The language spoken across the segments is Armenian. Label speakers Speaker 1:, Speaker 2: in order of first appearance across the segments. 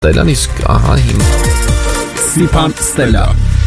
Speaker 1: Ստելան իսկ ահա հիմա
Speaker 2: Սիփան Ստելա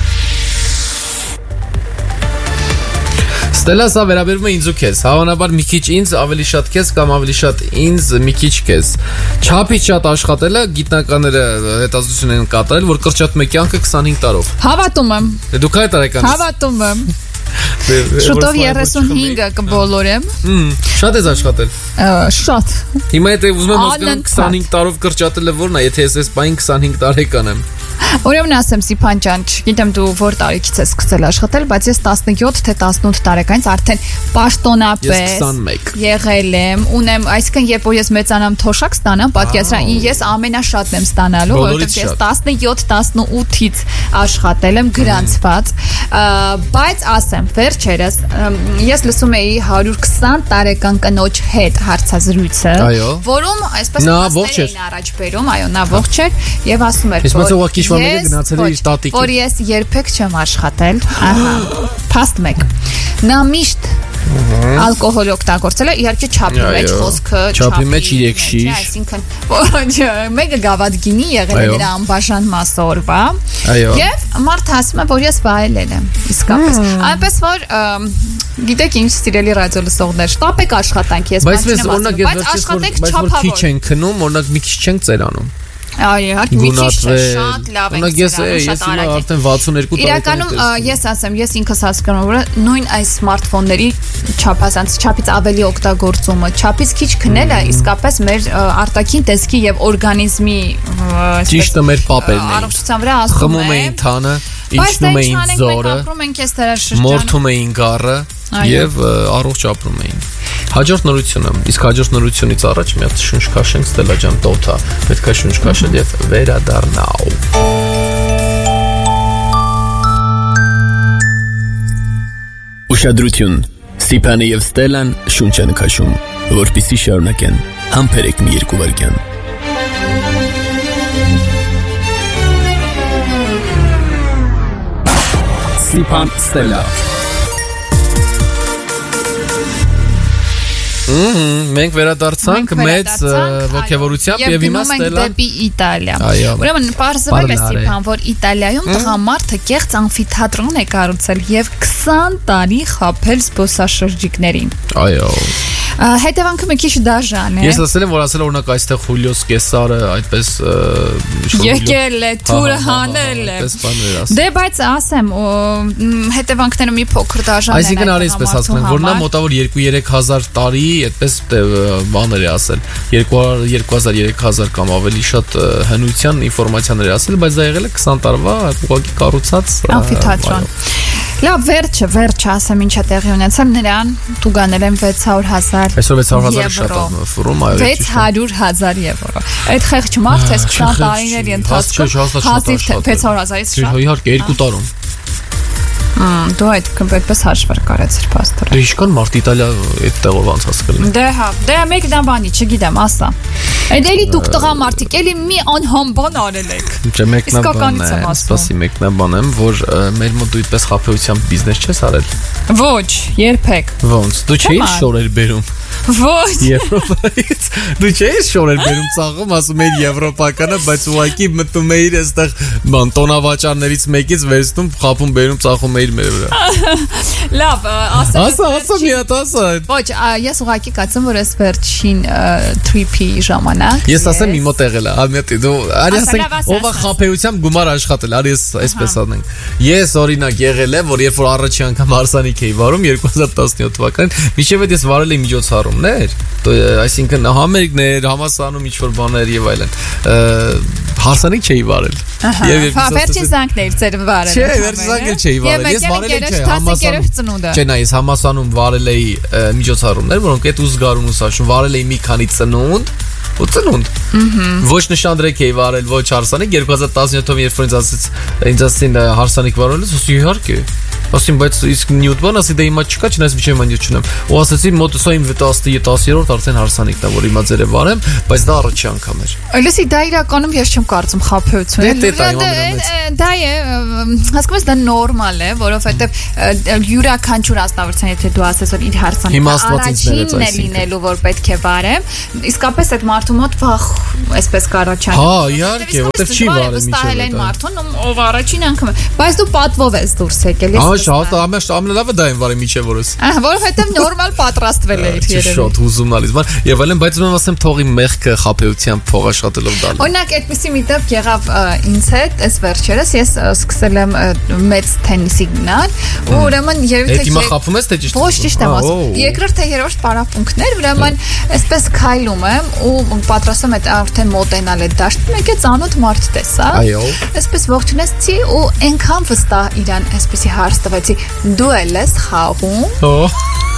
Speaker 1: Ստելա սա վերաբերում է ինձ ու քեզ, հավանաբար մի քիչ ինձ, ավելի շատ քեզ կամ ավելի շատ ինձ, մի քիչ քեզ։ Չափից շատ աշխատելը գիտնականները հետազոտություն են կատարել, որ կրճատում է կյանքը 25 տարով։
Speaker 3: Հավատում եմ։
Speaker 1: Դուք այդ տարեկան։
Speaker 3: Հավատում եմ։ Շուտով 35-ը կբոլորեմ։
Speaker 1: Շատ ես աշխատել։
Speaker 3: Շատ։
Speaker 1: Հիմա եթե ուզում եմ հասկանալ 25 տարով կրճատելը որն է, եթե ես բային 25 տարեկան եմ։
Speaker 3: Ուրեմն ասեմ Սիփան ջան, չգիտեմ դու որ տարիքից ես սկսել աշխատել, բայց ես 17 թե 18 տարեկանից արդեն պաշտոնապես եղել եմ, ունեմ, այսինքն երբ որ ես մեծանամ թոշակ ստանամ, պատկերացրա, ես ամենաշատն եմ ստանալու, որովհետև ես 17-18-ից աշխատել եմ գրանցված, բայց ասեմ, վերջերս ես լսում էի 120 տարեկան կնոջ հետ հարցազրույցը, որում այսպես ասած առաջ բերում, այո, նա ողջ էր եւ ասում էր, որ ես երբեք չեմ աշխատել, ահա, փաստ մեկ, նա միշտ ալկոհոլ օգտագործել է, իհարկե չափի մեջ խոսքը,
Speaker 1: չափի մեջ 3 շիշ,
Speaker 3: այսինքն ոչ, մեկը գավաթ գինի եղել է նրա անբաժան մասը օրվա, եւ մարդը ասում է, որ ես վայելել եմ, իսկապես, այնպես որ գիտեք ինչ սիրելի ռադիո լսողներ, շտապեք աշխատանք, ես բան չեմ ասում, բայց աշխատեք չափավոր,
Speaker 1: քիչ են քնում, օրինակ մի քիչ չենք ծերանում։
Speaker 3: Այո, մի քիչ շատ լավ է։
Speaker 1: Ես հիմա արդեն 62 տարեկան եմ։
Speaker 3: Իրականում ես ասեմ, ես ինքս հասկանում եմ, որ նույն այս սմարթֆոնների չափից ավելի օգտագործումը, չափից քիչ քնելը իսկապես մեր արտաքին տեսքի եւ օրգանիզմի
Speaker 1: ճիշտը մեր պապերն են։
Speaker 3: Առողջության վրա ասում
Speaker 1: խմում էին թանը, իջնում էին ձորը, մորթում էին գառը եւ առողջ ապրում էին։ Հաջորդ նորությունը, իսկ հաջորդ նորությունից առաջ մի հատ շունչ քաշենք Ստելա ջան, տոթա, պետք է շունչ քաշել եւ վերադառնալ։
Speaker 2: Ուշադրություն, Սիփանը եւ Ստելան շունչ են քաշում, որպեսզի շարունակեն համբերեք մի երկու վայրկյան։ Սիփան Ստելա
Speaker 1: Մենք վերադարձանք մեծ ոգևորությամբ եւ հիմա Ստելա
Speaker 3: դեպի Իտալիա։ Ուրեմն պարզվել է Սիփան, որ Իտալիայում տղամարդը կեղծ ամֆիթատրոն է կառուցել եւ 20 տարի խաբել զբոսաշրջիկներին։
Speaker 1: Այո։
Speaker 3: Հետևանքը մի քիչ դաժան է։
Speaker 1: Ես ասել եմ, որ ասել օրինակ այստեղ Խուլիոս Կեսարը այդպես
Speaker 3: եկել է, թուրը հանել է։ Դե բայց ասեմ, հետևանքները մի փոքր դաժան են։
Speaker 1: Այսինքն արի այսպես հասկանանք, որ նա մոտավոր 2-3000 տարի այդպես բաներ է ասել, 2000-3000 կամ ավելի շատ հնության ինֆորմացիաներ է ասել, բայց դա եղել է 20 տարվա ուղղակի կառուցած
Speaker 3: ամֆիթատրոն։ Լավ, վերջը ասեմ ինչա տեղի ունեցել նրան տուգանել են 600,000
Speaker 1: Այսօր 600,000-ը շատ է ֆորում, այո
Speaker 3: 600,000 եվրո։ Այդ խեղճ մարդը 20 տարիների ընթացքում հազիվ 600,000-ից շատ։
Speaker 1: Իհարկե 2 տարում։
Speaker 3: Դու այդպես հաշվեր կարեցիր պաստորը։
Speaker 1: Դե ինչքան մարդ Իտալիա այդ տեղով անցածել է։
Speaker 3: Դե հա, դե մեկնաբանի, չգիտեմ, ասա։ Այդ էլի դուք տղամարդիկ, էլի մի անհամբան արել եք։
Speaker 1: Չէ, մեկնաբանն է, սպասի մեկնաբանեմ, որ մեր մոտ դու այդպես խաբեությամբ բիզնես չես արել։
Speaker 3: Ոչ, երբեք։
Speaker 1: Ոնց, դու չէիր շորեր բերում։
Speaker 3: Ոչ։
Speaker 1: Եվրոպայից։ Դու չէիր շորեր բերում ծաղում, ասում էիր եվրոպականը, բայց ուղղակի մտնում էիր այստեղ բան տոնավաճառներից մեկից վերցնում, խաբում բերում, ծախում էիր մեր վրա։
Speaker 3: Լավ,
Speaker 1: ասա մի հատ ասա։
Speaker 3: Ոչ, ես ուղղակի կացեմ, որ այս վերջին trip-ի ժամանակ։
Speaker 1: Ես ասեմ մի մոտ եղել է, ամենի դու արի ասենք, ով է խաբեությամբ գումար աշխատել, արի այսպես անենք։ Ես օրինակ եղել եմ, որ երբ որ առաջի անգամ հարսանիք էի վարում 2017 թվականին, միշտ ես վարել էի միջոցառումներ, այսինքն համերգներ, համասանում ինչ-որ բաներ եւ այլն։ Հարսանիք չէի վարել։
Speaker 3: Եվ վերջին զանգն էր ծեր վարել։
Speaker 1: Չէ, վերջին զանգը չէի վարել։ Ես վարել էի համասանում։ Չէ, նա ես համասանում վարել էի միջոցառումներ, որոնք այդ ուզգարուն ուսաշուն վարել էի մի քանի ծնունդ ու ծնունդ։ Ոչ նշանդրեք էի վարել, ոչ հարսանիք 2017-ով երբ որ ինձ ասեցին հարսանիք վարելուց, իհարկե։ Ասին, բայց իսկ Նյուտոն ասի դե հիմա չկա, չնայած միջև մանյութ չունեմ։ Ու ասացի մոտ սա իմ 10-րդ արդեն հարսանիքն է, որ հիմա ձերը վարեմ, բայց դա առաջի անգամ էր։
Speaker 3: Լսի, դա իրականում ես չեմ կարծում խաբեություն է։ Դա է, հասկանում ես, դա նորմալ է, որովհետև յուրաքանչյուր ազնվորության, եթե դու ասես որ իր հարսանիքը առաջինն է լինելու, որ պետք է վարեմ, իսկապես այդ մարդու մոտ վախ այսպես կառաջանա։
Speaker 1: Հա, իհարկե, որտեղ չի վարել
Speaker 3: վստահել են մարդուն, ով առաջին անգամ է, բայց դու պատվով ես դուրս եկել, ես
Speaker 1: ամենալավը դա են վարի միջև որս։
Speaker 3: Որովհետև նորմալ պատրաստվել էր երևի։
Speaker 1: Շատ հուզումնալից բան։ Եվ այլն, բայց ում ասեմ թողի մեղքը խաբեությամբ փող աշխատելով դալու։
Speaker 3: Օրինակ, այդպեսի մի դեպք եղավ ինձ հետ, այս վերջերս ես սկսել եմ մեծ թենիսի գնալ, ու ուրեմն երևի թե
Speaker 1: հիմա խաբում ես թե ճիշտ։
Speaker 3: Ոչ ճիշտ եմ ասում։ Երկրորդ թե երրորդ պարապմունքներ, ուրեմն այսպես քայլում եմ ու պատրաստում եմ արդեն մոտենալ այդ դաշտին, մեկ է ծանոթ մարդ տեսա։
Speaker 1: Այո։
Speaker 3: Այսպես ողջունեցի ու այնքան վստահ իրան այսպեսի հարց տվեցի. դու էլ ես խաղում։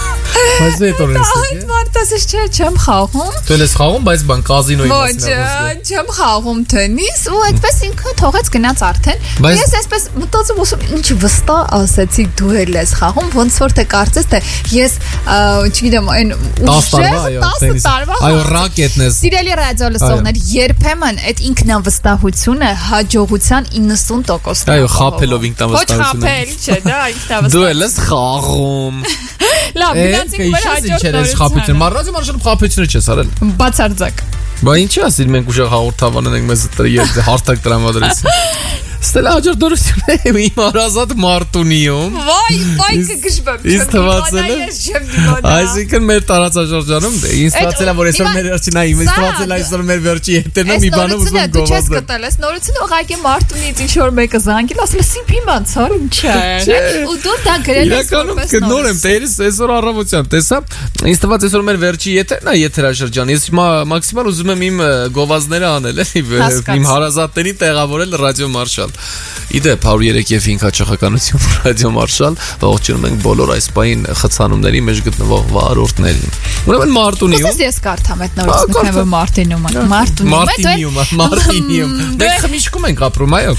Speaker 1: Բայց դե տորես է։
Speaker 3: Այդ մարդասից չեմ խաղում։
Speaker 1: Դու ես խաղում, բայց բան կազինոյի
Speaker 3: մասին է։ Ոչ, չեմ խաղում թենիս ու այդպես ինքը թողեց գնաց արդեն։ Ես այսպես մտածում ասում, ինչ վստահ ասեցի դու էլ ես խաղում, ոնց որ թե կարծես թե ես, չգիտեմ, այն ուժեղ 10 տարվա։
Speaker 1: Այո, ռակետն ես։
Speaker 3: Սիրելի ռադիո լսողներ, երբեմն այդ ինքնավստահությունը հաջողության 90%-ն է։
Speaker 1: Այո, խաբելով ինքնավստահությունը։
Speaker 3: Ոչ խաբել, չէ, դա ինքնավստահություն։
Speaker 1: Դու էլ ես խաղում։
Speaker 3: Լավ, գնացինք մեր հաջորդ
Speaker 1: նորություն։ Մարզի մարշալ խաբությունը չես արել։
Speaker 3: Բացարձակ։
Speaker 1: Բա ինչի՞ ասիր մենք ուժեղ հաղորդավան ենք մեզ հարթակ տրամադրեցին։ Ստելա հաջորդ նորությունն է իմ հարազատ Մարտունիում։
Speaker 3: Վայ, կգժբեմ։
Speaker 1: Ինձ թվացել է։ Այսինքն մեր տարածաշրջանում ինձ թվացել է որ այսօր մեր վերջին այ ինձ թվացել է այսօր մեր վերջի հետերն է մի բանը ուզում գովազդել։
Speaker 3: Դու չես գտել, այս նորությունը ուղղակի Մարտունից ինչ որ մեկը զանգել, ասել է սիփիման ցար ինչ է։ Ու դու դա գրել ես որպես նոր։
Speaker 1: Նոր եմ տերից այսօր առավոտյան տեսա։ Ինձ թվաց այսօր մեր վերջի եթերն է եթերաշրջան։ Ես մաքսիմալ ուզում եմ իմ գովազդները անել, իմ հարազատների տեղավորել ռադիո մարշալ։ Իդեպ 103 եւ 5 հաճախականություն ռադիո մարշալ, ողջունում ենք բոլոր այս պահին խցանումների մեջ գտնվող վարորդներին։ Ուրեմն Մարտունիում
Speaker 3: ես կարդամ այդ նորությունները
Speaker 1: Մարտունիում։ Մենք խմիչքում ենք ապրում, այո։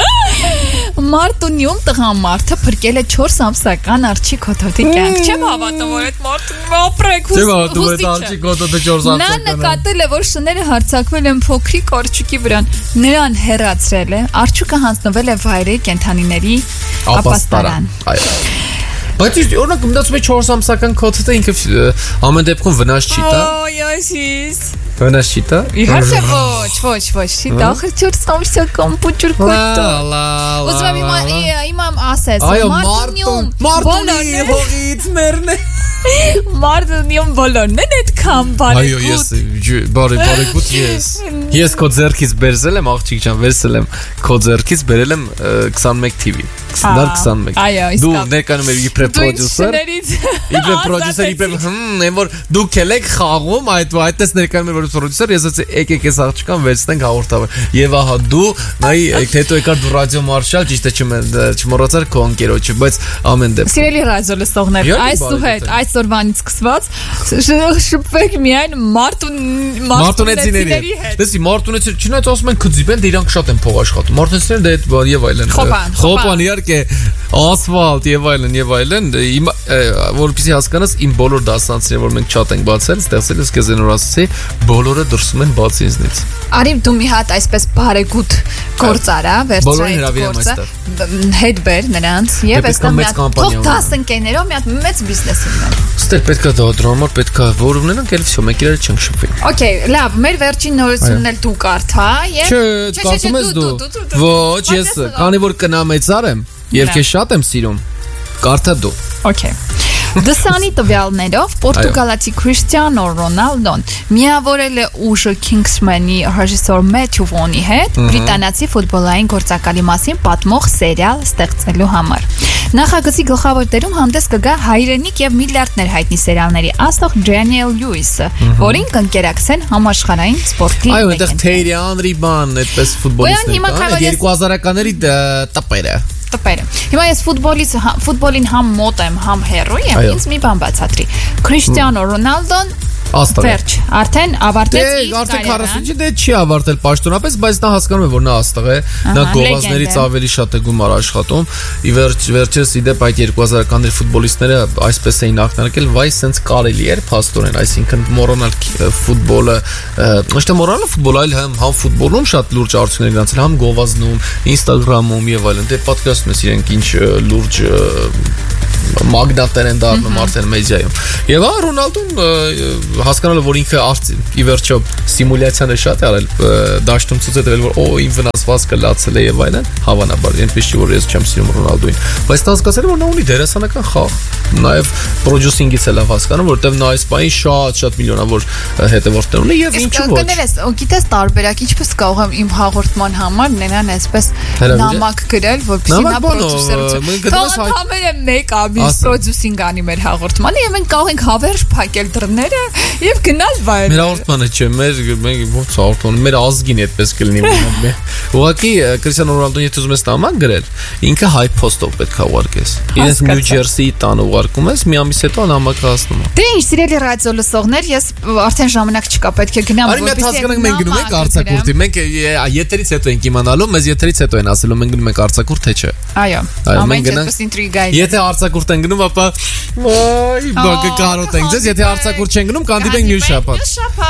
Speaker 3: Մարտունիում տղամարդը փրկել է 4 ամսական արջի կոթոթի կյանք։ Չեմ հավատում, որ այդ մարդուն ապրեք հուզիչ։
Speaker 1: Չեմ հավատում, որ արջի կոթոթը 4 ամսական։
Speaker 3: Նա նկատել է, որ շները հարձակվել են փոքրիկ արջուկի վրա։ Նրան հեռացրել է, արջուկը հանձնվել է վայրի կենդանիների ապաստարան։
Speaker 1: Այո։ Բայց օրինակ մտածում եմ 4 ամսական կոթոթը ինքը ամեն դեպքում վնաս չի տա։
Speaker 3: Ոյ,
Speaker 1: վնաս չի տա։
Speaker 3: Իհարկե ոչ, չի տա, 4 ամսական փոքր կոթոթ։ Ուզում եմ իմամ ասես,
Speaker 1: Մարտունի հողից մերն է։
Speaker 3: Մարտունիում բոլորն են այդքան բարեկուտ։
Speaker 1: Այո, ես բարեկուտ ես քո ձեռքից բերել եմ աղջիկ ջան, վերցել եմ քո ձեռքից բերել եմ 21 TV։ 21։
Speaker 3: Այո,
Speaker 1: դու ներկայանում ես իբրե պրոդյուսեր, այն որ դուք եք խաղում, այդտես ներկայանում ես պրոդյուսեր, ես ասեցի եկեք այս աղջկան վերցնենք հաղորդավար։ Եվ ահա դու նայ հետո եկար դու ռադիո մարշալ, ճիշտ է չմոռացար քո ընկերոջը, բայց ամեն դեպքում։
Speaker 3: Սիրելի ռադիո լսողներ, այսօրվանից սկսված շփվեք միայն մարտունեցիների հետ։
Speaker 1: Դեսի մարտունեցիները չնայած ասում են քծիբեն, դե իրանք շատ են փող աշխատում։ Մարտունեցիները դե այդ եւ այլն։ Խոպան իհարկե ասֆալտ եւ այլն, որպեսզի հասկանաս իմ բոլոր դասանցիները, որ մենք չաթ ենք բացել, ստեղծել ես քեզ նոր ասացի, բոլորը դրսում են բացի ինձնից։
Speaker 3: Արի դու մի հատ այսպես բարեգութ գործ արա, վերցրու գործը, հետ բեր նրանց եւ այստեղ մի հատ թող 10 ընկերներով մի հատ մեծ բիզնես ունեն։
Speaker 1: Ստեղ պետքա դրա համար պետքա որ ունենանք, էլ всё, մենք իրար չենք շփվի։
Speaker 3: Okay, լավ, մեր վերջին նորությունն էլ դու կարդա եւ
Speaker 1: Չէ, կարծում ես դու։ Ոչ, ես քանի որ կնամեցար եմ եւ քեզ շատ եմ սիրում, կարդա դու։
Speaker 3: Okay. Դսանի տվյալներով Պորտուգալացի Քրիստիանո Ռոնալդոն միավորել է ուժը Kingsman-ի ռեժիսոր Մեթյու Վոնի հետ բրիտանացի ֆուտբոլային գործակալի մասին պատմող սերիալ ստեղծելու համար։ Նախագծի գլխավոր դերում հանդես կգա հայրենիք եւ միլիարդներ հայտնի սերիալների աստղ Դենիել Լյուիսը, որին կընկերակցեն համաշխարհային սպորտի
Speaker 1: Այո, այդտեղ Թեյրի Անրի բան, այդպես ֆուտբոլիստներ, 2000-ականների տպերը։
Speaker 3: Հիմա ես ֆուտբոլին համ մոտ եմ, համ հեռու եմ, ինձ մի բան բացատրի։ Քրիստիանո Ռոնալդոն
Speaker 1: Աստղ։
Speaker 3: Վերջ, արդեն ավարտեց իր
Speaker 1: արդեն 40-ի դե չի ավարտել պաշտոնապես, բայց նա հասկանում է, որ նա աստղ է, նա գովազներից ավելի շատ է գումար աշխատում։ Ի վերջերս իդեպ այդ 2000-ականների ֆուտբոլիստները այսպես էին ակնարկել, վայ, սենց կարելի էր փաստորեն, այսինքն մոռանալ ֆուտբոլը, ոչ թե մոռանալ ֆուտբոլը, այլ համ ֆուտբոլում շատ լուրջ արդյունքներ գրանցել, համ գովազնում, Instagram-ում եւ այլն։ Դե պատկերացնում ես իրենք ինչ լուրջ մագնատներ են դառնում արդեն մեդիայում։ Եվ Ռոնալդուն հասկանալը, որ ինքը ի վերջո սիմուլյացիան է շատ արել, դաշտում ցույց է տվել, որ իմ վնասվածքը լացել է եւ այլն, հավանաբար, այնպես չի, որ ես չեմ սիրում Ռոնալդուին, բայց նա հասկացել է, որ նա ունի դերասանական խաղ, նաեւ պրոդյուսինգից էլ հասկանում, որովհետեւ նա այս պահին շատ միլիոնավոր հետևորդներ ունի եւ ինչու ոչ։
Speaker 3: Գիտես տարբերակ, ինչպես կարող եմ իմ հաղորդման համար նրան այսպես նամակ գրել, որպեսզի նա պրոդյուսերություն։ Համերը մեկ ամիս պրոդյուսինգ անի մեր հաղորդմանը եւ մենք կարող ենք հավերժ փակել դռները եւ գնալ վայր։
Speaker 1: Մեր հաղորդմանը չէ, մենք ո՞նց հաղորդում, մեր ազգին այդպես կլինի։ Ուղղակի Կրիստիանո Ռոնալդոն եթե ուզում ես նամակ գրել, ինքը հայ փոստով պետք է ուղարկես։ Իրենց Նյու Ջերսիի տանը ուղարկում ես, մի ամիս հետո նամակը հասնում է։
Speaker 3: Դե ինչ, սիրելի ռադիո լսողներ, ես արդեն ժամանակ չկա, պետք է գնամ,
Speaker 1: որպեսզի մենք գնում ենք արձակուրդի։ Մենք եթերից հետո ենք իմանալու, մեզ եթերից հետո են ասելու, մենք գնում ենք արձակուրդ թե չէ։
Speaker 3: Այո, ամեն ինչպես ինտրիգա է։
Speaker 1: Եթե արձակուրդ են գնում, ապա ոյ, բակը կարոտ ենք ձեզ, եթե արձակուրդ չեն գնում, կանդիդենք մյուս շաբաթ։